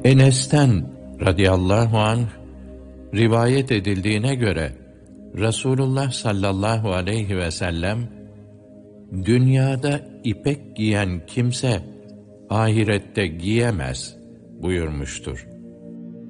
Enes'ten radıyallahu anh rivayet edildiğine göre Resulullah sallallahu aleyhi ve sellem dünyada ipek giyen kimse ahirette giyemez buyurmuştur.